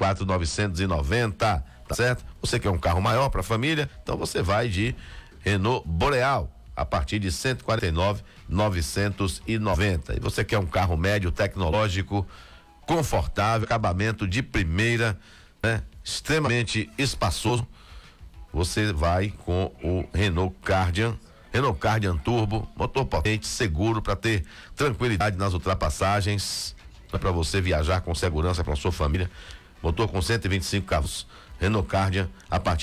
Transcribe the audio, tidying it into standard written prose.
144.990, tá certo? Você quer um carro maior para a família? Então você vai de Renault Boreal a partir de 149.990. E você quer um carro médio, tecnológico, confortável, acabamento de primeira, né? Extremamente espaçoso. Você vai com o Renault Kardian Turbo, motor potente, seguro para ter tranquilidade nas ultrapassagens, para você viajar com segurança para sua família. Motor com 125 cavalos. Renault Kardian a partir